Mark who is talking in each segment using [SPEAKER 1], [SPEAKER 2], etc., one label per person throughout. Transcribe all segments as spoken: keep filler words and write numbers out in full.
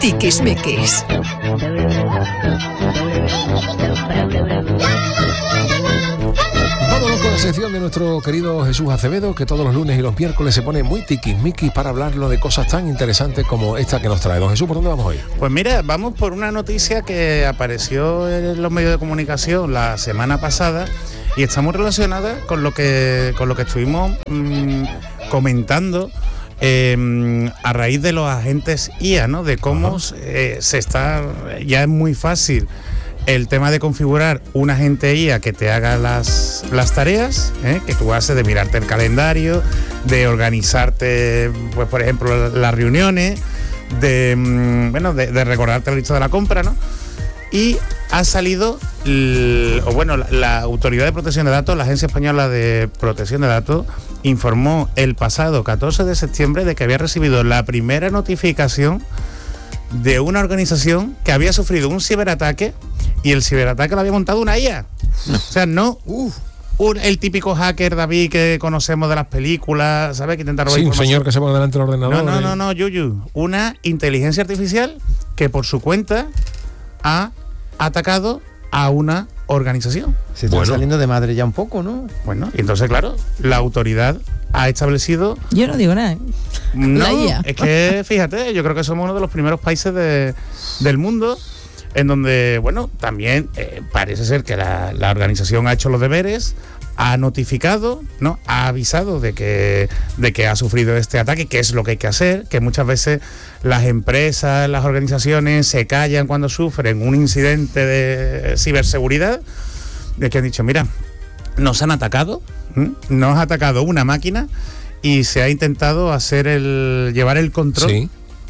[SPEAKER 1] Tiquismiquis.
[SPEAKER 2] Vámonos con la sección de nuestro querido Jesús Acevedo, que todos los lunes y los miércoles se pone muy tiquismiquis para hablarlo de cosas tan interesantes como esta que nos trae. Don Jesús, ¿por dónde vamos hoy?
[SPEAKER 3] Pues mira, vamos por una noticia que apareció en los medios de comunicación la semana pasada y está muy relacionada con lo que, con lo que estuvimos mmm, comentando eh, a raíz de los agentes I A, ¿no? De cómo eh, se está, ya es muy fácil el tema de configurar un agente I A que te haga las, las tareas, ¿eh? que tú haces de mirarte el calendario, de organizarte, pues por ejemplo, las reuniones, de, bueno, de, de recordarte la lista de la compra, ¿no? Y ha salido, l, o bueno, la, la Autoridad de Protección de Datos, la Agencia Española de Protección de Datos, informó el pasado catorce de septiembre de que había recibido la primera notificación de una organización que había sufrido un ciberataque y el ciberataque lo había montado una I A. O sea, no uf, un, el típico hacker, David, que conocemos de las películas, ¿sabes? Que intenta robar
[SPEAKER 2] sí, un
[SPEAKER 3] información.
[SPEAKER 2] señor que se pone delante del ordenador.
[SPEAKER 3] No, no,
[SPEAKER 2] y...
[SPEAKER 3] no, no, Yuyu. Una inteligencia artificial que por su cuenta ha atacado a una organización.
[SPEAKER 4] Se está
[SPEAKER 2] bueno.
[SPEAKER 4] saliendo de madre ya un poco, ¿no?
[SPEAKER 3] Bueno, y entonces, claro, la autoridad ha establecido...
[SPEAKER 5] Yo no digo nada, ¿eh?
[SPEAKER 3] No, es que, fíjate, yo creo que somos uno de los primeros países de, del mundo en donde, bueno, también eh, parece ser que la, la organización ha hecho los deberes, ha notificado, ¿no? Ha avisado de que, de que ha sufrido este ataque, que es lo que hay que hacer, que muchas veces las empresas, las organizaciones se callan cuando sufren un incidente de ciberseguridad, de que han dicho, mira, nos han atacado, ¿eh? nos ha atacado una máquina y se ha intentado hacer el llevar el control sí.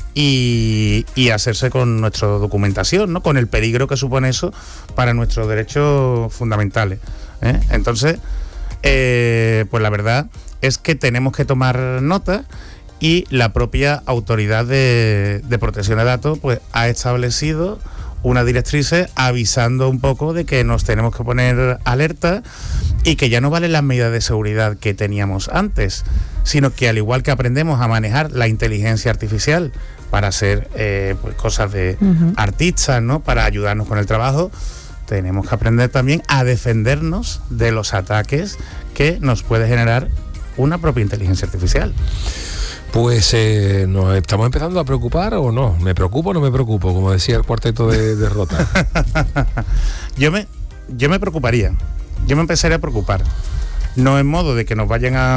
[SPEAKER 3] y, y hacerse con nuestra documentación, ¿no? Con el peligro que supone eso para nuestros derechos fundamentales, ¿eh? Entonces, eh, pues la verdad es que tenemos que tomar nota y la propia Autoridad de, de Protección de Datos pues ha establecido unas directrices avisando un poco de que nos tenemos que poner alerta y que ya no valen las medidas de seguridad que teníamos antes, sino que al igual que aprendemos a manejar la inteligencia artificial para hacer eh, pues cosas de uh-huh. artistas, ¿no? Para ayudarnos con el trabajo, tenemos que aprender también a defendernos de los ataques que nos puede generar una propia inteligencia artificial.
[SPEAKER 2] Pues eh, nos estamos empezando a preocupar o no. ¿Me preocupo o no me preocupo? Como decía el cuarteto de, de Rota.
[SPEAKER 3] yo me yo me preocuparía. Yo me empezaría a preocupar. No en modo de que nos vayan a,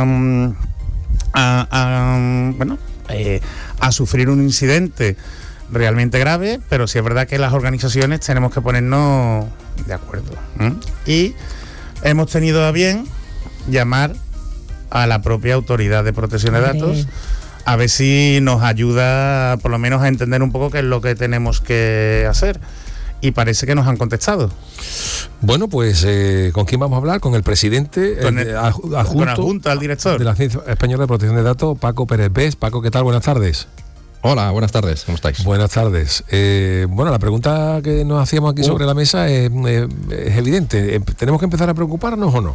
[SPEAKER 3] a, a bueno, eh, a sufrir un incidente realmente grave, pero sí es verdad que las organizaciones tenemos que ponernos de acuerdo. ¿eh? Y hemos tenido a bien llamar a la propia Autoridad de Protección de Datos a ver si nos ayuda por lo menos a entender un poco qué es lo que tenemos que hacer. Y parece que nos han contestado.
[SPEAKER 2] Bueno, pues eh, ¿con quién vamos a hablar? Con el presidente,
[SPEAKER 3] con el,
[SPEAKER 2] eh, adjunto,
[SPEAKER 3] con adjunto al director
[SPEAKER 2] de la Agencia Española de Protección de Datos, Paco Pérez Bes. Paco, ¿qué tal? Buenas tardes.
[SPEAKER 6] Hola, buenas tardes, ¿cómo estáis?
[SPEAKER 2] Buenas tardes. Eh, bueno, la pregunta que nos hacíamos aquí uh. sobre la mesa es, es, es evidente. ¿Tenemos que empezar a preocuparnos o no?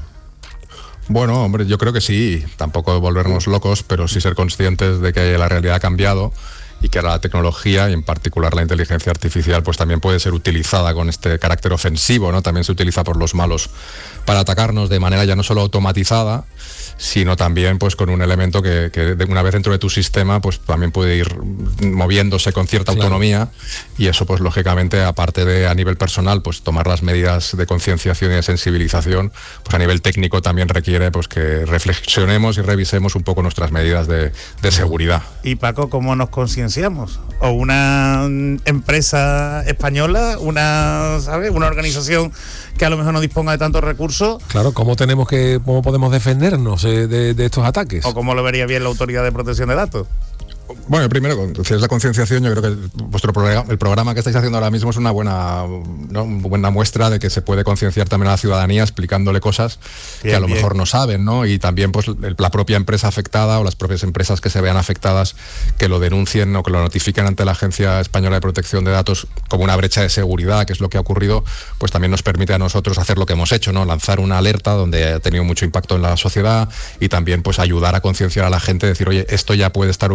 [SPEAKER 6] Bueno, hombre, yo creo que sí. Tampoco volvernos locos, pero sí ser conscientes de que la realidad ha cambiado y que la tecnología, y en particular la inteligencia artificial, pues también puede ser utilizada con este carácter ofensivo, ¿no? También se utiliza por los malos para atacarnos de manera ya no solo automatizada, sino también pues con un elemento que, que de una vez dentro de tu sistema pues también puede ir moviéndose con cierta claro. autonomía, y eso pues lógicamente, aparte de a nivel personal pues tomar las medidas de concienciación y de sensibilización, pues a nivel técnico también requiere pues que reflexionemos y revisemos un poco nuestras medidas de, de seguridad.
[SPEAKER 3] Y Paco, ¿cómo nos concienciamos? ¿O una empresa española, una, ¿sabes? una organización que a lo mejor no disponga de tantos recursos?
[SPEAKER 2] Claro, ¿cómo tenemos que, cómo podemos defendernos de, de, de estos ataques?
[SPEAKER 3] ¿O cómo lo vería bien la Autoridad de Protección de Datos?
[SPEAKER 6] Bueno, primero, si es la concienciación, yo creo que vuestro programa, el programa que estáis haciendo ahora mismo es una buena, ¿no? una buena muestra de que se puede concienciar también a la ciudadanía explicándole cosas bien, que a lo bien. mejor no saben, ¿no? Y también pues la propia empresa afectada o las propias empresas que se vean afectadas, que lo denuncien o que lo notifiquen ante la Agencia Española de Protección de Datos como una brecha de seguridad, que es lo que ha ocurrido, pues también nos permite a nosotros hacer lo que hemos hecho, ¿no? Lanzar una alerta donde ha tenido mucho impacto en la sociedad y también pues ayudar a concienciar a la gente, decir, oye, esto ya puede estar ocurriendo,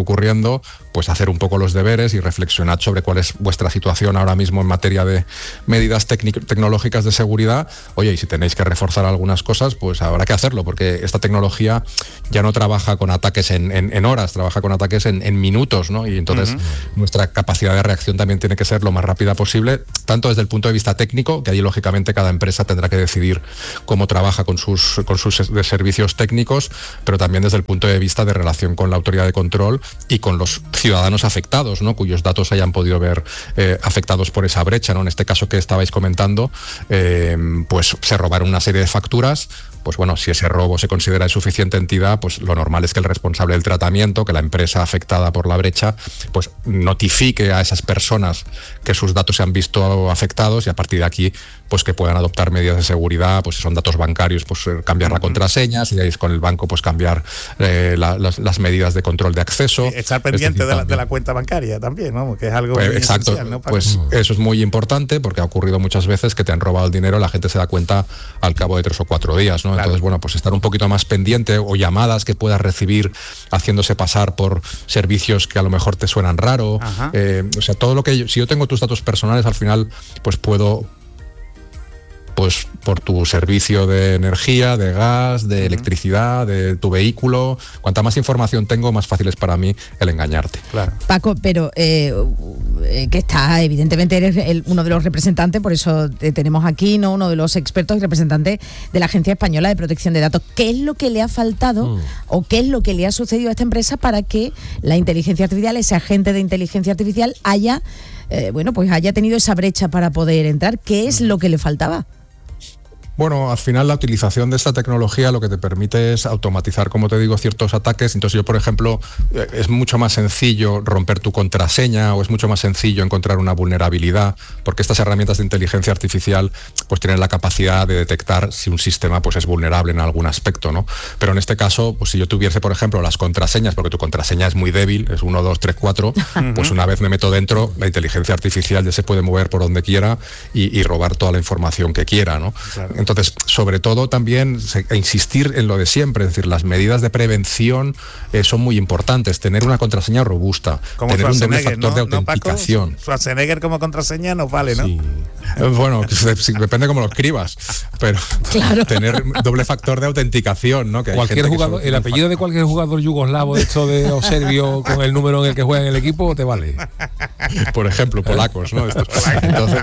[SPEAKER 6] recomiendo pues hacer un poco los deberes y reflexionar sobre cuál es vuestra situación ahora mismo en materia de medidas tecnológicas de seguridad. Oye, y si tenéis que reforzar algunas cosas, pues habrá que hacerlo, porque esta tecnología ya no trabaja con ataques en, en, en horas, trabaja con ataques en, en minutos, ¿no? Y entonces uh-huh. nuestra capacidad de reacción también tiene que ser lo más rápida posible, tanto desde el punto de vista técnico, que ahí lógicamente cada empresa tendrá que decidir cómo trabaja con sus, con sus de servicios técnicos, pero también desde el punto de vista de relación con la autoridad de control y con los ciudadanos afectados, ¿no? Cuyos datos hayan podido ver eh, afectados por esa brecha, ¿no? En este caso que estabais comentando, eh, pues se robaron una serie de facturas. Pues bueno, si ese robo se considera de suficiente entidad, pues lo normal es que el responsable del tratamiento, que la empresa afectada por la brecha, pues notifique a esas personas que sus datos se han visto afectados, y a partir de aquí, pues que puedan adoptar medidas de seguridad, pues si son datos bancarios, pues cambiar la contraseña, si es con el banco, pues cambiar eh, la, las, las medidas de control de acceso.
[SPEAKER 3] Estar pendiente decir, de, la, de la cuenta bancaria también, vamos, que es algo
[SPEAKER 6] pues,
[SPEAKER 3] muy
[SPEAKER 6] exacto,
[SPEAKER 3] esencial, ¿no? Para
[SPEAKER 6] pues que... eso es muy importante, porque ha ocurrido muchas veces que te han robado el dinero, la gente se da cuenta al cabo de tres o cuatro días, ¿no? Claro. Entonces, bueno, pues estar un poquito más pendiente, o llamadas que puedas recibir haciéndose pasar por servicios que a lo mejor te suenan raro. Eh, o sea, todo lo que yo, si yo tengo tus datos personales, al final pues puedo, pues por tu servicio de energía, de gas, de uh-huh. electricidad, de tu vehículo, cuanta más información tengo, más fácil es para mí el engañarte.
[SPEAKER 1] Claro. Paco, pero eh, que está, evidentemente eres el, uno de los representantes, por eso te tenemos aquí, ¿no? Uno de los expertos y representantes de la Agencia Española de Protección de Datos. ¿Qué es lo que le ha faltado mm. o qué es lo que le ha sucedido a esta empresa para que la inteligencia artificial, ese agente de inteligencia artificial, haya, eh, bueno, pues haya tenido esa brecha para poder entrar? ¿Qué es mm. lo que le faltaba?
[SPEAKER 6] Bueno, al final la utilización de esta tecnología lo que te permite es automatizar, como te digo, ciertos ataques. Entonces yo, por ejemplo, es mucho más sencillo romper tu contraseña, o es mucho más sencillo encontrar una vulnerabilidad, porque estas herramientas de inteligencia artificial pues tienen la capacidad de detectar si un sistema pues es vulnerable en algún aspecto, ¿no? Pero en este caso, pues si yo tuviese, por ejemplo, las contraseñas, porque tu contraseña es muy débil, es uno, dos, tres, cuatro, pues una vez me meto dentro, la inteligencia artificial ya se puede mover por donde quiera y, y robar toda la información que quiera, ¿no? Claro. Entonces, sobre todo también insistir en lo de siempre, es decir, las medidas de prevención eh, son muy importantes. Tener una contraseña robusta,
[SPEAKER 3] como
[SPEAKER 6] tener un doble factor
[SPEAKER 3] ¿no?
[SPEAKER 6] de autenticación.
[SPEAKER 3] No, Paco, Schwarzenegger como contraseña no vale, ¿no?
[SPEAKER 6] Sí. Bueno, depende cómo lo escribas, pero claro. tener doble factor de autenticación, ¿no? Que
[SPEAKER 2] cualquier
[SPEAKER 6] hay
[SPEAKER 2] jugador, el apellido fácil. De cualquier jugador yugoslavo, esto de o serbio, con el número en el que juega en el equipo, te vale.
[SPEAKER 6] Por ejemplo, polacos, ¿no? Entonces,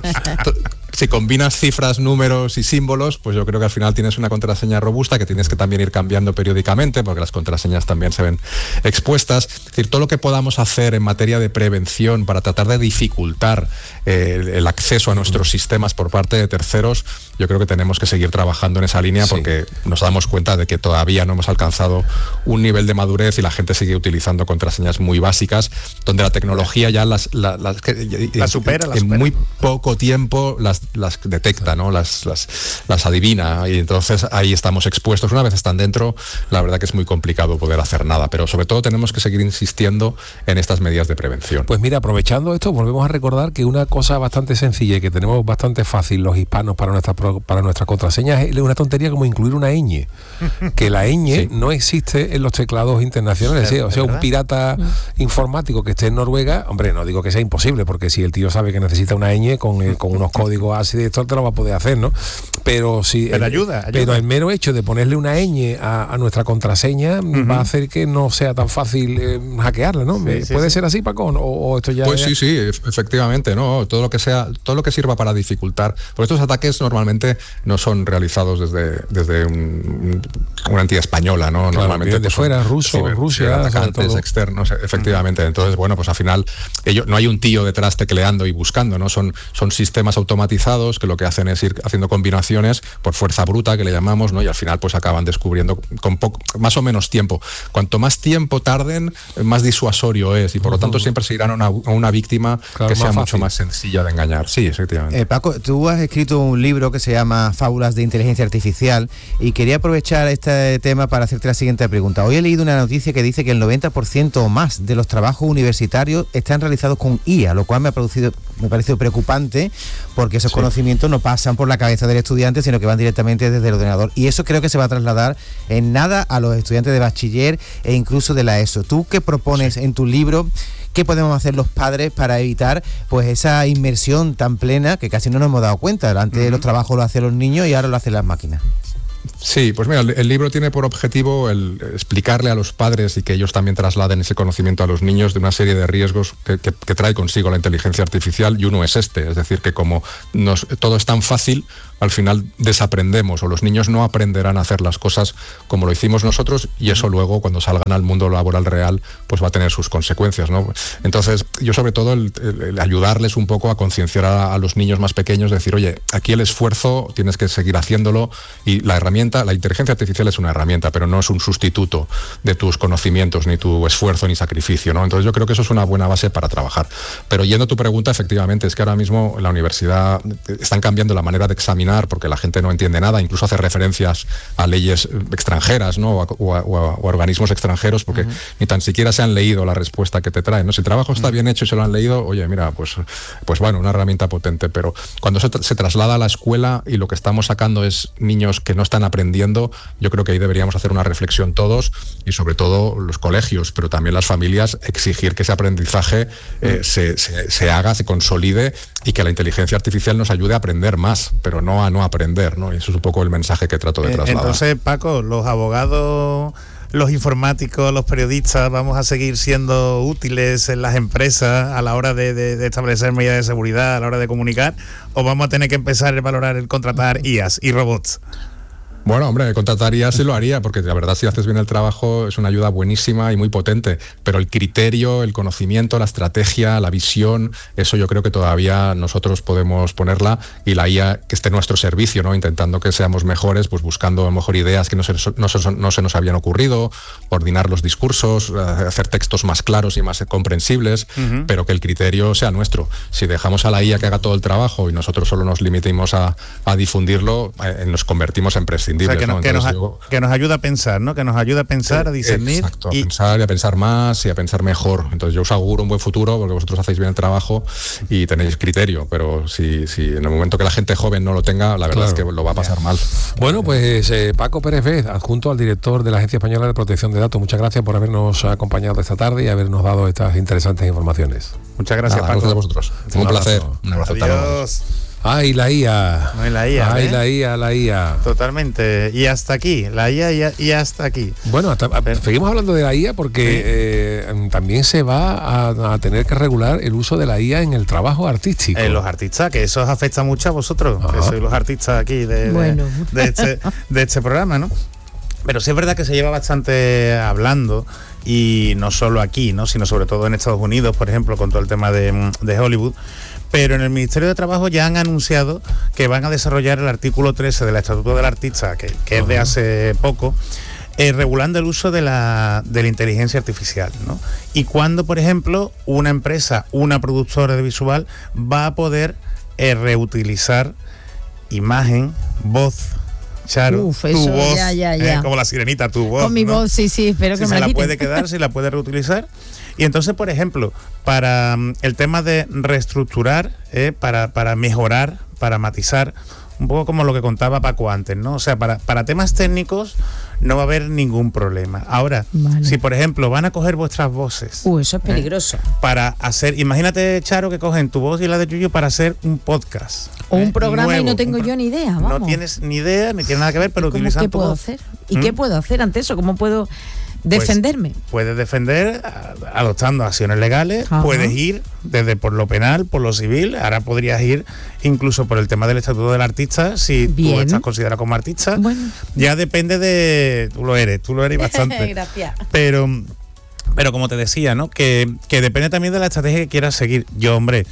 [SPEAKER 6] si combinas cifras, números y símbolos, pues yo creo que al final tienes una contraseña robusta que tienes que también ir cambiando periódicamente, porque las contraseñas también se ven expuestas. Es decir, todo lo que podamos hacer en materia de prevención para tratar de dificultar eh, el, el acceso a nuestros sistemas por parte de terceros, yo creo que tenemos que seguir trabajando en esa línea, sí. porque nos damos cuenta de que todavía no hemos alcanzado un nivel de madurez y la gente sigue utilizando contraseñas muy básicas, donde la tecnología ya las, las, las
[SPEAKER 3] la supera,
[SPEAKER 6] en
[SPEAKER 3] la supera.
[SPEAKER 6] muy poco tiempo las, las detecta, ¿no? Las, las, las adivina, y entonces ahí estamos expuestos. Una vez están dentro, la verdad que es muy complicado poder hacer nada, pero sobre todo tenemos que seguir insistiendo en estas medidas de prevención.
[SPEAKER 2] Pues mira, aprovechando esto, volvemos a recordar que una cosa bastante sencilla y que tenemos bastante fácil los hispanos para nuestras para nuestras contraseñas es una tontería como incluir una ñ, que la ñ sí. no existe en los teclados internacionales. ¿Sí? O sea, un pirata informático que esté en Noruega, hombre, no digo que sea imposible, porque si el tío sabe que necesita una ñ con, eh, con unos códigos así de esto, te lo va a poder hacer, ¿no? Pero si
[SPEAKER 3] pero el, ayuda, ayuda.
[SPEAKER 2] Pero el mero hecho de ponerle una ñ a, a nuestra contraseña uh-huh. va a hacer que no sea tan fácil eh, hackearla, ¿no? Sí, ¿Puede sí, ser sí. así, Paco? ¿O, o esto ya
[SPEAKER 6] Pues
[SPEAKER 2] ya...
[SPEAKER 6] sí, sí, efectivamente, ¿no? Todo lo que sea, todo lo que sirva para dificultar. Porque estos ataques normalmente no son realizados desde, desde un, una entidad española, ¿no?
[SPEAKER 2] Claro,
[SPEAKER 6] normalmente
[SPEAKER 2] de
[SPEAKER 6] pues,
[SPEAKER 2] fuera, son, ruso, sí, Rusia,
[SPEAKER 6] atacantes externos, efectivamente. Uh-huh. Entonces, bueno, pues al final ello, no hay un tío detrás tecleando y buscando, ¿no? Son, son sistemas automatizados que lo que hacen es ir haciendo combinaciones por fuerza bruta, que le llamamos, ¿no? Y al final pues acaban descubriendo con poco, más o menos tiempo. Cuanto más tiempo tarden, más disuasorio es, y por uh-huh. lo tanto siempre se irán a una, a una víctima claro, que sea fácil. Mucho más sencilla de engañar. Sí, efectivamente.
[SPEAKER 4] Eh, Paco, tú has escrito un libro que se llama Fábulas de Inteligencia Artificial, y quería aprovechar este tema para hacerte la siguiente pregunta. Hoy he leído una noticia que dice que el noventa por ciento o más de los trabajos universitarios están realizados con I A, lo cual me ha producido, me parece preocupante, porque esos
[SPEAKER 6] Sí.
[SPEAKER 4] conocimientos no pasan por la cabeza del estudiante, sino que van directamente desde el ordenador. Y eso creo que se va a trasladar en nada a los estudiantes de bachiller e incluso de la ESO. ¿Tú qué propones en tu libro? ¿Qué podemos hacer los padres para evitar pues esa inmersión tan plena que casi no nos hemos dado cuenta? Antes uh-huh. los trabajos los hacen los niños y ahora lo hacen las máquinas.
[SPEAKER 6] Sí, pues mira, el, el libro tiene por objetivo el explicarle a los padres y que ellos también trasladen ese conocimiento a los niños de una serie de riesgos que, que, que trae consigo la inteligencia artificial, y uno es este, es decir, que como nos, todo es tan fácil, al final desaprendemos, o los niños no aprenderán a hacer las cosas como lo hicimos nosotros, y eso luego cuando salgan al mundo laboral real pues va a tener sus consecuencias, ¿no? Entonces yo sobre todo el, el, el ayudarles un poco a concienciar a, a los niños más pequeños, decir, oye, aquí el esfuerzo tienes que seguir haciéndolo, y la herramienta, la inteligencia artificial es una herramienta, pero no es un sustituto de tus conocimientos, ni tu esfuerzo, ni sacrificio, ¿no? Entonces yo creo que eso es una buena base para trabajar. Pero yendo a tu pregunta, efectivamente, es que ahora mismo en la universidad están cambiando la manera de examinar, porque la gente no entiende nada, incluso hace referencias a leyes extranjeras, ¿no? o, a, o, a, o a organismos extranjeros, porque uh-huh. ni tan siquiera se han leído la respuesta que te traen, ¿no? Si el trabajo está bien hecho y se lo han leído, oye, mira, pues, pues bueno, una herramienta potente, pero cuando se, se traslada a la escuela y lo que estamos sacando es niños que no están aprendiendo, yo creo que ahí deberíamos hacer una reflexión todos, y sobre todo los colegios, pero también las familias, exigir que ese aprendizaje eh, se, se, se haga, se consolide, y que la inteligencia artificial nos ayude a aprender más, pero no a no aprender, ¿no? Y eso es un poco el mensaje que trato de trasladar.
[SPEAKER 3] Entonces, Paco, los abogados, los informáticos, los periodistas, ¿vamos a seguir siendo útiles en las empresas a la hora de, de, de establecer medidas de seguridad, a la hora de comunicar, o vamos a tener que empezar a valorar el contratar I As y robots?
[SPEAKER 6] Bueno, hombre, contrataría, sí lo haría, porque la verdad, si haces bien el trabajo, es una ayuda buenísima y muy potente, pero el criterio, el conocimiento, la estrategia, la visión, eso yo creo que todavía nosotros podemos ponerla, y la I A que esté en nuestro servicio, ¿no? Intentando que seamos mejores, pues buscando a lo mejor ideas que no se, no, se, no se nos habían ocurrido, coordinar los discursos, hacer textos más claros y más comprensibles, uh-huh. pero que el criterio sea nuestro. Si dejamos a la I A que haga todo el trabajo y nosotros solo nos limitemos a, a difundirlo, eh, nos convertimos en prescindibles.
[SPEAKER 3] O sea, que,
[SPEAKER 6] ¿no?
[SPEAKER 3] nos, que, nos,
[SPEAKER 6] yo,
[SPEAKER 3] que nos ayuda a pensar, ¿no? Que nos ayuda a pensar, a discernir.
[SPEAKER 6] Exacto, a
[SPEAKER 3] y...
[SPEAKER 6] pensar y a pensar más y a pensar mejor. Entonces yo os auguro un buen futuro, porque vosotros hacéis bien el trabajo y tenéis criterio, pero si, si en el momento que la gente joven no lo tenga, la verdad claro. es que lo va a pasar mal.
[SPEAKER 2] Bueno, pues eh, Paco Pérez Vez, adjunto al director de la Agencia Española de Protección de Datos, muchas gracias por habernos acompañado esta tarde y habernos dado estas interesantes informaciones.
[SPEAKER 3] Muchas gracias,
[SPEAKER 6] Nada,
[SPEAKER 3] Paco.
[SPEAKER 6] Gracias a vosotros. Un, un placer. Un abrazo.
[SPEAKER 3] Adiós.
[SPEAKER 2] Ay, la I A.
[SPEAKER 3] No, la I A.
[SPEAKER 2] Ay,
[SPEAKER 3] ¿eh?
[SPEAKER 2] la I A, la I A.
[SPEAKER 3] Totalmente. Y hasta aquí. La I A y, a, y hasta aquí.
[SPEAKER 2] Bueno, hasta, a, seguimos hablando de la I A porque ¿sí? eh, también se va a, a tener que regular el uso de la I A en el trabajo artístico.
[SPEAKER 3] En los artistas, que eso os afecta mucho a vosotros, Ajá. que sois los artistas aquí de, bueno. de, de, este, de este programa, ¿no? Pero sí es verdad que se lleva bastante hablando, y no solo aquí, ¿no? Sino sobre todo en Estados Unidos, por ejemplo, con todo el tema de, de Hollywood. Pero en el Ministerio de Trabajo ya han anunciado que van a desarrollar el artículo trece del Estatuto del Artista, que, que es de hace poco, eh, regulando el uso de la, de la inteligencia artificial, ¿no? Y cuando, por ejemplo, una empresa, una productora de visual va a poder eh, reutilizar imagen, voz, Charo,
[SPEAKER 1] Uf,
[SPEAKER 3] tu
[SPEAKER 1] eso,
[SPEAKER 3] voz,
[SPEAKER 1] ya, ya, ya.
[SPEAKER 3] Eh, como la sirenita, tu voz.
[SPEAKER 1] Con mi
[SPEAKER 3] ¿no?
[SPEAKER 1] voz, sí, sí, espero
[SPEAKER 3] si
[SPEAKER 1] que me
[SPEAKER 3] se
[SPEAKER 1] la
[SPEAKER 3] la
[SPEAKER 1] quiten.
[SPEAKER 3] puede quedar, si la puede reutilizar. Y entonces, por ejemplo, para um, el tema de reestructurar, eh, para, para mejorar, para matizar, un poco como lo que contaba Paco antes, ¿no? O sea, para, para temas técnicos no va a haber ningún problema. Ahora, vale. si por ejemplo van a coger vuestras voces...
[SPEAKER 1] Uh, eso es peligroso.
[SPEAKER 3] Eh, para hacer, imagínate, Charo, que cogen tu voz y la de Yuyu para hacer un podcast.
[SPEAKER 1] O un
[SPEAKER 3] eh,
[SPEAKER 1] programa
[SPEAKER 3] nuevo,
[SPEAKER 1] y no tengo yo ni idea, vamos.
[SPEAKER 3] No tienes ni idea, ni tiene nada que ver, pero utilizando
[SPEAKER 1] ¿Qué puedo
[SPEAKER 3] voz.
[SPEAKER 1] hacer? ¿Y
[SPEAKER 3] ¿Mm?
[SPEAKER 1] qué puedo hacer ante eso? ¿Cómo puedo defenderme?
[SPEAKER 3] Pues puedes defender adoptando acciones legales, Ajá. puedes ir desde por lo penal, por lo civil, ahora podrías ir incluso por el tema del Estatuto del Artista, si Bien. tú estás considerado como artista. Bueno. Ya depende de... Tú lo eres, tú lo eres bastante.
[SPEAKER 1] Gracias.
[SPEAKER 3] Pero, pero como te decía, ¿no? Que, que depende también de la estrategia que quieras seguir. Yo, hombre...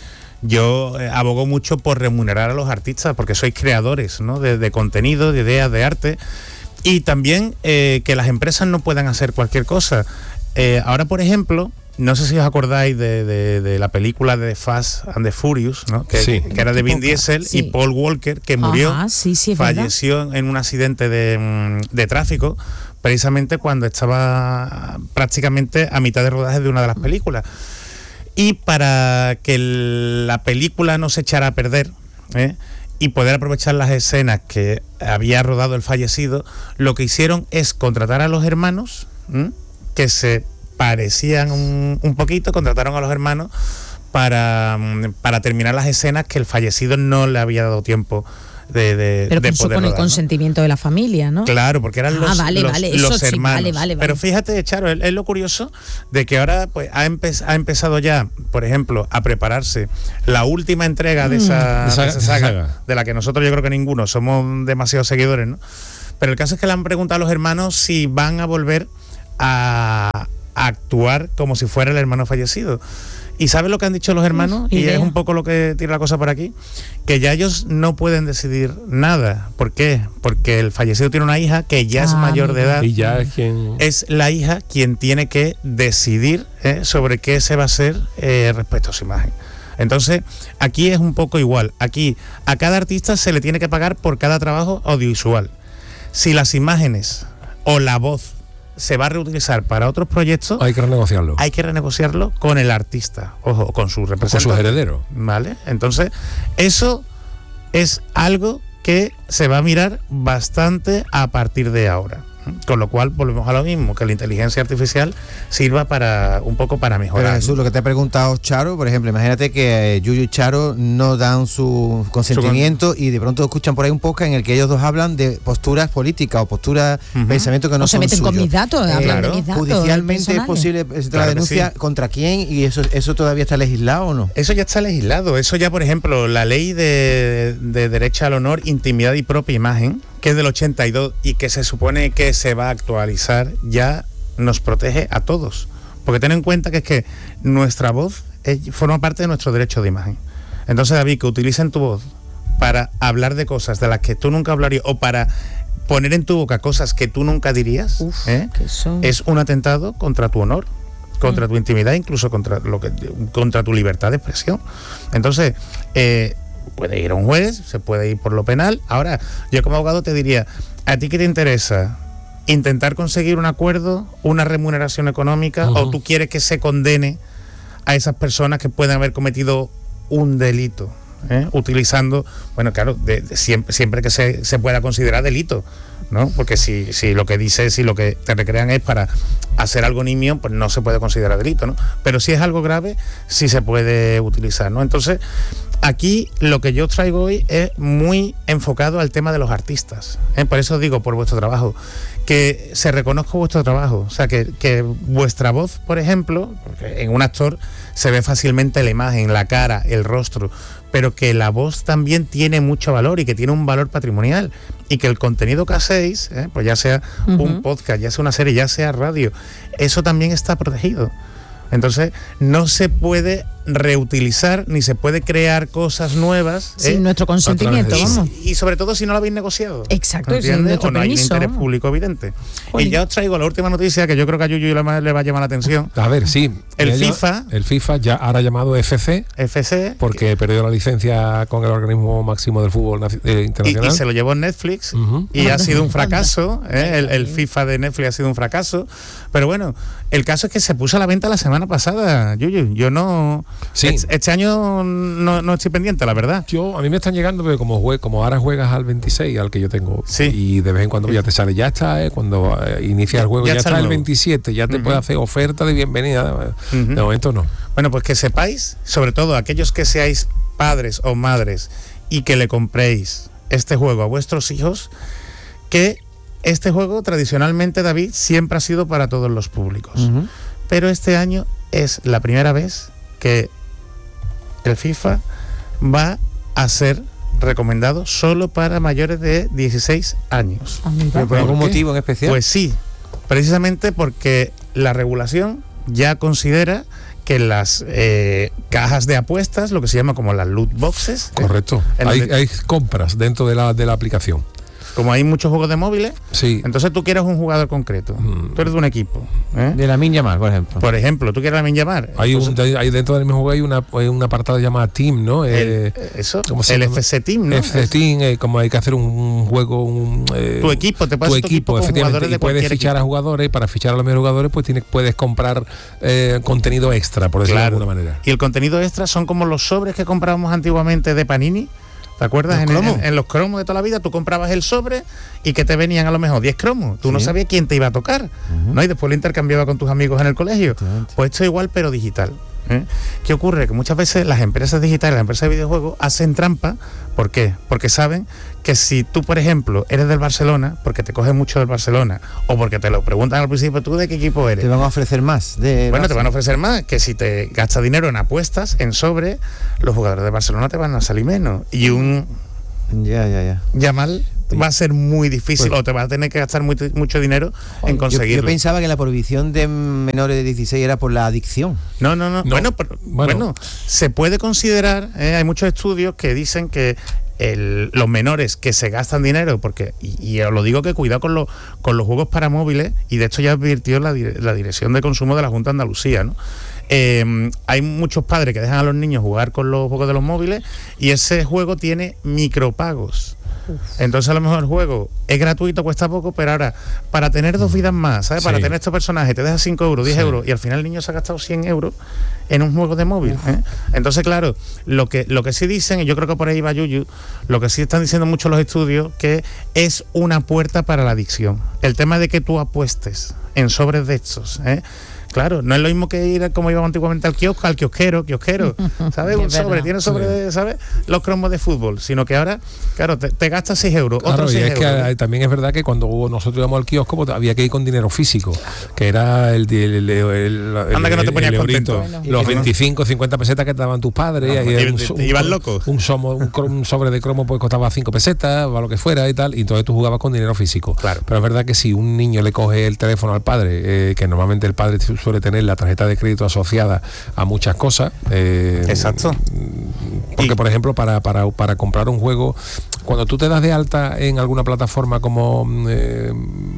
[SPEAKER 3] Yo eh, abogo mucho por remunerar a los artistas, porque sois creadores, ¿no? de, de contenido, de ideas, de arte. Y también eh, que las empresas no puedan hacer cualquier cosa. Eh, ahora, por ejemplo, no sé si os acordáis de, de, de la película de The Fast and the Furious, ¿no? que, sí. que era de Vin Diesel sí. y Paul Walker, que murió,
[SPEAKER 1] Ajá, sí, sí,
[SPEAKER 3] falleció verdad. en un accidente de, de tráfico, precisamente cuando estaba prácticamente a mitad de rodaje de una de las películas. Y para que el, la película no se echara a perder, ¿eh? y poder aprovechar las escenas que había rodado el fallecido, lo que hicieron es contratar a los hermanos, ¿eh? que se parecían un, un poquito, contrataron a los hermanos para, para terminar las escenas que el fallecido no le había dado tiempo de, de,
[SPEAKER 1] pero
[SPEAKER 3] de
[SPEAKER 1] con,
[SPEAKER 3] poder
[SPEAKER 1] con el
[SPEAKER 3] rodar,
[SPEAKER 1] consentimiento
[SPEAKER 3] ¿no?
[SPEAKER 1] de la familia, ¿no?
[SPEAKER 3] Claro, porque eran
[SPEAKER 1] ah,
[SPEAKER 3] los,
[SPEAKER 1] vale,
[SPEAKER 3] los,
[SPEAKER 1] vale,
[SPEAKER 3] los
[SPEAKER 1] eso sí,
[SPEAKER 3] hermanos.
[SPEAKER 1] vale, vale,
[SPEAKER 3] pero
[SPEAKER 1] vale.
[SPEAKER 3] fíjate, Charo, es, es lo curioso de que ahora pues ha, empe- ha empezado ya, por ejemplo, a prepararse la última entrega de esa,
[SPEAKER 2] Mm. Esa-
[SPEAKER 3] de esa saga,
[SPEAKER 2] saga.
[SPEAKER 3] de la que nosotros yo creo que ninguno somos demasiados seguidores, ¿no? Pero el caso es que le han preguntado a los hermanos si van a volver a, a actuar como si fuera el hermano fallecido. ¿Y sabes lo que han dicho los hermanos?
[SPEAKER 1] Uf,
[SPEAKER 3] y
[SPEAKER 1] idea.
[SPEAKER 3] es un poco lo que tira la cosa por aquí, que ya ellos no pueden decidir nada. ¿Por qué? Porque el fallecido tiene una hija que ya es
[SPEAKER 1] Ah,
[SPEAKER 3] mayor de
[SPEAKER 1] mira.
[SPEAKER 3] edad.
[SPEAKER 2] Y ya es quien...
[SPEAKER 3] Es la hija quien tiene que decidir ¿eh? sobre qué se va a hacer eh, respecto a su imagen. Entonces, aquí es un poco igual. Aquí a cada artista se le tiene que pagar por cada trabajo audiovisual. Si las imágenes o la voz se va a reutilizar para otros proyectos,
[SPEAKER 2] Hay que renegociarlo.
[SPEAKER 3] hay que renegociarlo con el artista, ojo, con su
[SPEAKER 2] Con
[SPEAKER 3] representante.
[SPEAKER 2] sus herederos.
[SPEAKER 3] ¿Vale? Entonces, eso es algo que se va a mirar bastante a partir de ahora. Con lo cual volvemos a lo mismo, que la inteligencia artificial sirva para un poco para mejorar.
[SPEAKER 4] Pero Jesús, lo que te ha preguntado Charo, por ejemplo, imagínate que eh, Yuyu y Charo no dan su consentimiento y de pronto escuchan por ahí un podcast en el que ellos dos hablan de posturas políticas o posturas,
[SPEAKER 3] Ujú.
[SPEAKER 4] pensamientos que no
[SPEAKER 1] O se
[SPEAKER 4] son
[SPEAKER 1] meten con
[SPEAKER 4] suyos.
[SPEAKER 1] mis datos, hablan
[SPEAKER 3] claro.
[SPEAKER 1] de mis datos.
[SPEAKER 4] Judicialmente es
[SPEAKER 1] personales.
[SPEAKER 4] posible presentar
[SPEAKER 3] Claro
[SPEAKER 4] la
[SPEAKER 3] que
[SPEAKER 4] denuncia
[SPEAKER 3] sí.
[SPEAKER 4] contra quién y eso eso todavía está legislado o no.
[SPEAKER 3] Eso ya está legislado. Eso ya, por ejemplo, la ley de, de derecho al honor, intimidad y propia imagen, que es del ochenta y dos y que se supone que se va a actualizar, ya nos protege a todos. Porque ten en cuenta que es que nuestra voz es- forma parte de nuestro derecho de imagen. Entonces, David, que utilicen tu voz para hablar de cosas de las que tú nunca hablarías o para poner en tu boca cosas que tú nunca dirías,
[SPEAKER 1] Uf,
[SPEAKER 3] ¿eh?
[SPEAKER 1] que son-
[SPEAKER 3] es un atentado contra tu honor, contra
[SPEAKER 1] Mm.
[SPEAKER 3] tu intimidad, incluso contra lo que contra tu libertad de expresión. Entonces, eh, puede ir a un juez, se puede ir por lo penal. Ahora, yo como abogado te diría, ¿a ti qué te interesa? ¿Intentar conseguir un acuerdo, una remuneración económica,
[SPEAKER 2] Ujú.
[SPEAKER 3] o tú quieres que se condene a esas personas que pueden haber cometido un delito? ¿eh? Utilizando, bueno, claro, de, de siempre, siempre que se, se pueda considerar delito, ¿no? Porque si, si lo que dices, si lo que te recrean es para hacer algo nimio, pues no se puede considerar delito, ¿no? Pero si es algo grave, sí se puede utilizar, ¿no? Entonces, aquí lo que yo traigo hoy es muy enfocado al tema de los artistas, ¿eh? Por eso digo, por vuestro trabajo, que se reconozca vuestro trabajo, o sea, que, que vuestra voz, por ejemplo, porque en un actor se ve fácilmente la imagen, la cara, el rostro, pero que la voz también tiene mucho valor y que tiene un valor patrimonial, y que el contenido que hacéis, ¿eh? pues ya sea
[SPEAKER 1] Ujú.
[SPEAKER 3] un podcast, ya sea una serie, ya sea radio, eso también está protegido. Entonces, no se puede reutilizar ni se puede crear cosas nuevas
[SPEAKER 1] Sin
[SPEAKER 3] ¿eh?
[SPEAKER 1] nuestro consentimiento,
[SPEAKER 2] a través de
[SPEAKER 1] vamos.
[SPEAKER 3] y, y sobre todo si no lo habéis negociado.
[SPEAKER 1] Exacto, sin
[SPEAKER 3] ¿entiendes?
[SPEAKER 1] nuestro
[SPEAKER 3] O no hay un
[SPEAKER 1] permiso,
[SPEAKER 3] interés
[SPEAKER 1] vamos.
[SPEAKER 3] público evidente.
[SPEAKER 1] Jolín.
[SPEAKER 3] Y ya os traigo la última noticia que yo creo que a Yuyu le va le va a llamar la atención.
[SPEAKER 2] A ver, sí.
[SPEAKER 3] El
[SPEAKER 2] Ella-
[SPEAKER 3] FIFA.
[SPEAKER 2] El FIFA ya ahora llamado F C,
[SPEAKER 3] F C.
[SPEAKER 2] porque perdió la licencia con el organismo máximo del fútbol naci- eh,
[SPEAKER 3] y,
[SPEAKER 2] internacional.
[SPEAKER 3] y se lo llevó Netflix.
[SPEAKER 2] Ujú.
[SPEAKER 3] Y ha sido un fracaso, ¿eh? el, el FIFA de Netflix ha sido un fracaso. Pero bueno, el caso es que se puso a la venta la semana pasada, Yuyu. Yo no.
[SPEAKER 2] Sí.
[SPEAKER 3] Este, este año no, no estoy pendiente, la verdad.
[SPEAKER 2] Yo, a mí me están llegando, pero como, jue- como ahora juegas al veintiséis, al que yo tengo,
[SPEAKER 3] Sí.
[SPEAKER 2] y de vez en cuando ya te sale, ya está, eh, cuando eh, inicia el juego,
[SPEAKER 3] Ya
[SPEAKER 2] ya,
[SPEAKER 3] está
[SPEAKER 2] está,
[SPEAKER 3] el
[SPEAKER 2] el
[SPEAKER 3] nuevo.
[SPEAKER 2] veintisiete, ya te
[SPEAKER 3] Ujú.
[SPEAKER 2] puede hacer oferta de bienvenida.
[SPEAKER 3] Ujú.
[SPEAKER 2] De momento no.
[SPEAKER 3] Bueno, pues que sepáis, sobre todo aquellos que seáis padres o madres y que le compréis este juego a vuestros hijos, que este juego tradicionalmente, David, siempre ha sido para todos los públicos.
[SPEAKER 4] Ujú.
[SPEAKER 3] Pero este año es la primera vez que el FIFA va a ser recomendado solo para mayores de dieciséis años.
[SPEAKER 1] Ah, mira.
[SPEAKER 4] ¿Pero por
[SPEAKER 2] ¿Por
[SPEAKER 4] algún
[SPEAKER 2] qué?
[SPEAKER 4] motivo en especial?
[SPEAKER 3] Pues sí, precisamente porque la regulación ya considera que las eh, cajas de apuestas, lo que se llama como las loot boxes, ¿eh?
[SPEAKER 2] Correcto.
[SPEAKER 3] En
[SPEAKER 2] Hay,
[SPEAKER 3] donde-
[SPEAKER 2] hay compras dentro de la, de la aplicación.
[SPEAKER 3] como hay muchos juegos de móviles,
[SPEAKER 2] sí.
[SPEAKER 3] entonces tú quieres un jugador concreto, mm. tú eres de un equipo. ¿eh?
[SPEAKER 4] De Lamine Yamal, por ejemplo.
[SPEAKER 3] Por ejemplo, tú quieres Lamine Yamal.
[SPEAKER 2] Hay,
[SPEAKER 3] entonces,
[SPEAKER 2] un, hay dentro del mismo juego hay una, hay un apartado llamado Team, ¿no?
[SPEAKER 3] El,
[SPEAKER 2] eh,
[SPEAKER 3] eso, el F C Team, ¿no?
[SPEAKER 2] F C Team, eh, como hay que hacer un, un juego, un, eh,
[SPEAKER 3] tu equipo, te puedes
[SPEAKER 2] tu equipo,
[SPEAKER 3] equipo
[SPEAKER 2] efectivamente, y puedes fichar
[SPEAKER 3] equipo.
[SPEAKER 2] a jugadores, y para fichar a los mejores jugadores, pues tienes, puedes comprar eh, contenido extra, por decirlo
[SPEAKER 3] claro.
[SPEAKER 2] de alguna manera.
[SPEAKER 3] Y el contenido extra son como los sobres que comprábamos antiguamente de Panini. ¿Te acuerdas? En, en, en los cromos de toda la vida, tú comprabas el sobre y que te venían a lo mejor diez cromos. Tú sí. no sabías quién te iba a tocar, uh-huh. ¿no? Y después lo intercambiabas con tus amigos en el colegio. Pues esto es igual, pero digital. ¿eh? ¿Qué ocurre? Que muchas veces las empresas digitales, las empresas de videojuegos, hacen trampa. ¿Por qué? Porque saben que si tú, por ejemplo, eres del Barcelona, porque te coges mucho del Barcelona, o porque te lo preguntan al principio, ¿tú de qué equipo eres?
[SPEAKER 4] Te van a ofrecer más. De
[SPEAKER 3] bueno,
[SPEAKER 4] Barça.
[SPEAKER 3] te van a ofrecer más, que si te gastas dinero en apuestas, en sobre, los jugadores de Barcelona te van a salir menos. Y un...
[SPEAKER 4] Ya, ya, ya.
[SPEAKER 3] Yamal va a ser muy difícil, pues, o te vas a tener que gastar muy, mucho dinero en conseguirlo.
[SPEAKER 4] Yo, yo pensaba que la prohibición de menores de dieciséis era por la adicción.
[SPEAKER 3] No, no, no. no. Bueno, pero, bueno. bueno, se puede considerar, eh, hay muchos estudios que dicen que el, los menores que se gastan dinero, porque, y, y os lo digo que cuidado con, lo, con los juegos para móviles, y de esto ya advirtió la, la Dirección de Consumo de la Junta de Andalucía, ¿no? Eh, hay muchos padres que dejan a los niños jugar con los juegos de los móviles y ese juego tiene micropagos. Uf. Entonces a lo mejor el juego es gratuito, cuesta poco, pero ahora para tener dos vidas más, ¿sabes? Sí. Para tener estos personajes te dejas cinco euros, diez sí. euros y al final el niño se ha gastado cien euros en un juego de móvil. ¿eh? Entonces claro, lo que, lo que sí dicen, y yo creo que por ahí va Yuyu, lo que sí están diciendo muchos los estudios, que es una puerta para la adicción. El tema de que tú apuestes en sobres de estos, ¿eh? Claro, no es lo mismo que ir como íbamos antiguamente al kiosco, al kiosquero, kiosquero, ¿sabes? Un sobre, tiene sobre, de, ¿sabes? Los cromos de fútbol, sino que ahora, claro, te, te gastas seis euros,
[SPEAKER 2] claro,
[SPEAKER 3] otros seis
[SPEAKER 2] y es
[SPEAKER 3] euros.
[SPEAKER 2] Que también es verdad que cuando nosotros íbamos al kiosco, pues, había que ir con dinero físico, que era el... el, el, el, el
[SPEAKER 3] Anda que no te ponías contento.
[SPEAKER 2] Bueno, los veinticinco, cincuenta pesetas que te daban tus padres.
[SPEAKER 3] No,
[SPEAKER 2] y
[SPEAKER 3] un, te, te iban locos.
[SPEAKER 2] Un, somo, un, un sobre de cromo pues costaba cinco pesetas, o lo que fuera y tal, y entonces tú jugabas con dinero físico.
[SPEAKER 3] Claro.
[SPEAKER 2] Pero es verdad que si un niño le coge el teléfono al padre, eh, que normalmente el padre suele tener la tarjeta de crédito asociada a muchas cosas. Eh,
[SPEAKER 3] Exacto.
[SPEAKER 2] Porque, por ejemplo, para, para, para comprar un juego, cuando tú te das de alta en alguna plataforma como eh,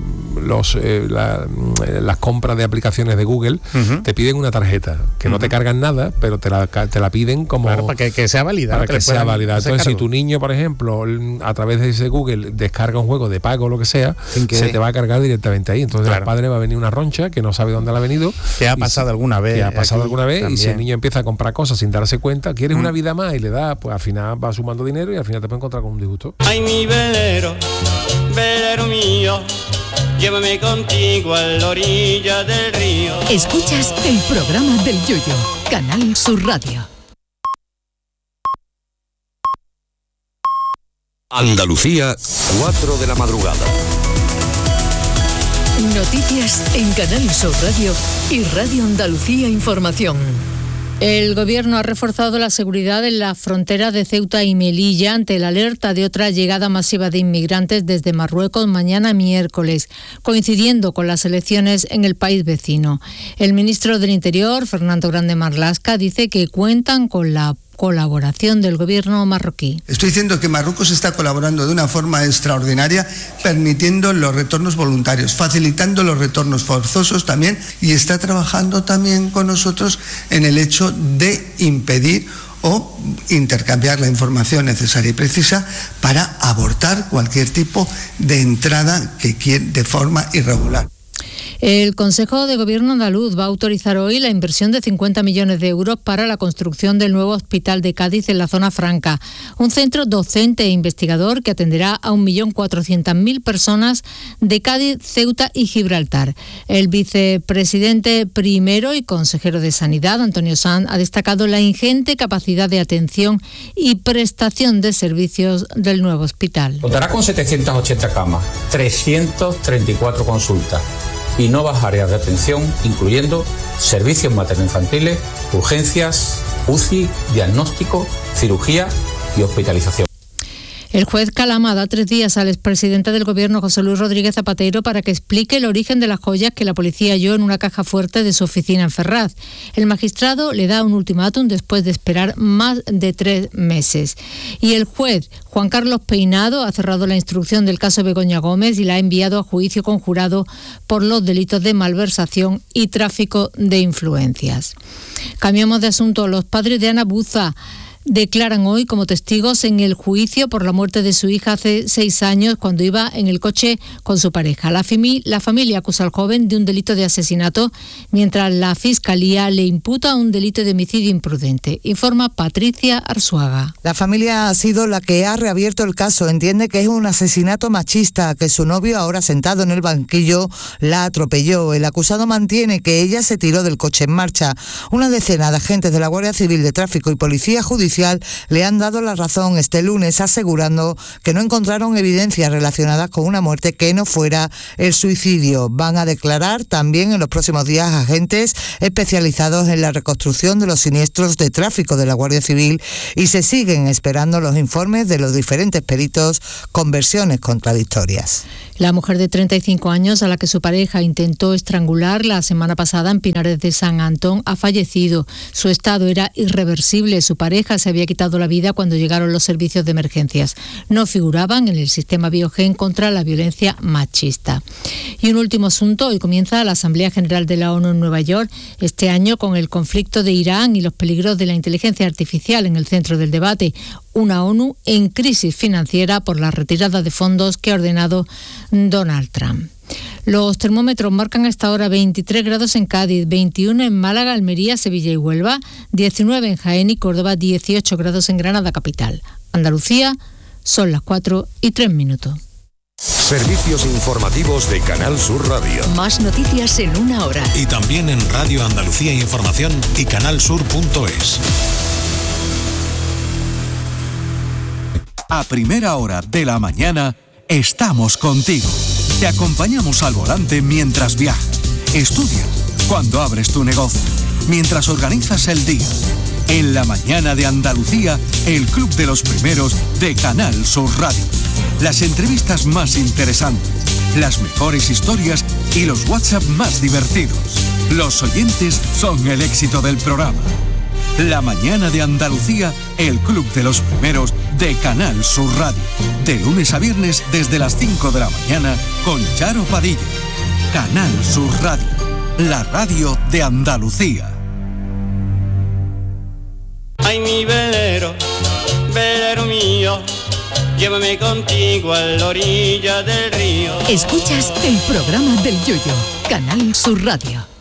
[SPEAKER 2] los eh, la, las compras de aplicaciones de Google, uh-huh. te piden una tarjeta, que uh-huh. no te cargan nada, pero te la, te la piden como...
[SPEAKER 3] Claro, para que, que sea válida.
[SPEAKER 2] Para que, que sea válida. Entonces, si tu niño, por ejemplo, a través de ese Google descarga un juego de pago o lo que sea, se te va a cargar directamente ahí. Entonces, claro. el padre va a venir una roncha que no sabe dónde le ha venido.
[SPEAKER 3] Que ha pasado alguna vez.
[SPEAKER 2] Que ha pasado alguna vez,
[SPEAKER 3] también.
[SPEAKER 2] Y si el niño empieza a comprar cosas sin darse cuenta, quieres mm. una vida más y le da, pues al final va sumando dinero y al final te puede encontrar con un disgusto.
[SPEAKER 5] Ay, mi velero, velero mío, llévame contigo a la orilla del río.
[SPEAKER 7] Escuchas el programa del Yoyo, Canal Sur Radio.
[SPEAKER 8] Andalucía, cuatro de la madrugada.
[SPEAKER 7] Noticias en Canal Sur Radio y Radio Andalucía Información.
[SPEAKER 9] El Gobierno ha reforzado la seguridad en la frontera de Ceuta y Melilla ante la alerta de otra llegada masiva de inmigrantes desde Marruecos mañana miércoles, coincidiendo con las elecciones en el país vecino. El ministro del Interior, Fernando Grande Marlaska, dice que cuentan con la colaboración del gobierno marroquí.
[SPEAKER 10] Estoy diciendo que Marruecos está colaborando de una forma extraordinaria, permitiendo los retornos voluntarios, facilitando los retornos forzosos también, y está trabajando también con nosotros en el hecho de impedir o intercambiar la información necesaria y precisa para abortar cualquier tipo de entrada que quiera de forma irregular.
[SPEAKER 9] El Consejo de Gobierno andaluz va a autorizar hoy la inversión de cincuenta millones de euros para la construcción del nuevo hospital de Cádiz en la zona franca, un centro docente e investigador que atenderá a un millón cuatrocientas mil personas de Cádiz, Ceuta y Gibraltar. El vicepresidente primero y consejero de Sanidad, Antonio Sanz, ha destacado la ingente capacidad de atención y prestación de servicios del nuevo hospital.
[SPEAKER 11] Contará con setecientas ochenta camas, trescientas treinta y cuatro consultas y nuevas áreas de atención, incluyendo servicios materno-infantiles, urgencias, U C I, diagnóstico, cirugía y hospitalización.
[SPEAKER 9] El juez Calama da tres días al expresidente del Gobierno, José Luis Rodríguez Zapatero, para que explique el origen de las joyas que la policía halló en una caja fuerte de su oficina en Ferraz. El magistrado le da un ultimátum después de esperar más de tres meses. Y el juez Juan Carlos Peinado ha cerrado la instrucción del caso Begoña Gómez y la ha enviado a juicio conjurado por los delitos de malversación y tráfico de influencias. Cambiamos de asunto. Los padres de Ana Buza declaran hoy como testigos en el juicio por la muerte de su hija hace seis años cuando iba en el coche con su pareja. La, fami- la familia acusa al joven de un delito de asesinato, mientras la Fiscalía le imputa un delito de homicidio imprudente. Informa Patricia Arzuaga.
[SPEAKER 12] La familia ha sido la que ha reabierto el caso. Entiende que es un asesinato machista, que su novio, ahora sentado en el banquillo, la atropelló. El acusado mantiene que ella se tiró del coche en marcha. Una decena de agentes de la Guardia Civil de Tráfico y Policía Judicial le han dado la razón este lunes, asegurando que no encontraron evidencias relacionadas con una muerte que no fuera el suicidio. Van a declarar también en los próximos días agentes especializados en la reconstrucción de los siniestros de tráfico de la Guardia Civil y se siguen esperando los informes de los diferentes peritos con versiones contradictorias.
[SPEAKER 9] La mujer de treinta y cinco años a la que su pareja intentó estrangular la semana pasada en Pinares de San Antón ha fallecido. Su estado era irreversible. Su pareja se había quitado la vida cuando llegaron los servicios de emergencias. No figuraban en el sistema Biogen contra la violencia machista. Y un último asunto. Hoy comienza la Asamblea General de la ONU en Nueva York, este año con el conflicto de Irán y los peligros de la inteligencia artificial en el centro del debate. Una ONU en crisis financiera por la retirada de fondos que ha ordenado Donald Trump. Los termómetros marcan hasta ahora veintitrés grados en Cádiz, veintiuno en Málaga, Almería, Sevilla y Huelva, diecinueve en Jaén y Córdoba, dieciocho grados en Granada capital. Andalucía, son las cuatro y tres minutos.
[SPEAKER 8] Servicios informativos de Canal Sur Radio.
[SPEAKER 7] Más noticias en una hora.
[SPEAKER 13] Y también en Radio Andalucía Información y canalsur punto es.
[SPEAKER 14] A primera hora de la mañana estamos contigo. Te acompañamos al volante mientras viajas, estudias, cuando abres tu negocio, mientras organizas el día. En la mañana de Andalucía, el Club de los Primeros de Canal Sur Radio. Las entrevistas más interesantes, las mejores historias y los WhatsApp más divertidos. Los oyentes son el éxito del programa. La mañana de Andalucía, el Club de los Primeros de Canal Sur Radio. De lunes a viernes desde las cinco de la mañana con Charo Padilla. Canal Sur Radio, la radio de Andalucía.
[SPEAKER 5] Ay, mi velero, velero mío, llévame contigo a la orilla del río.
[SPEAKER 7] Escuchas el programa del Yoyo, Canal Sur Radio.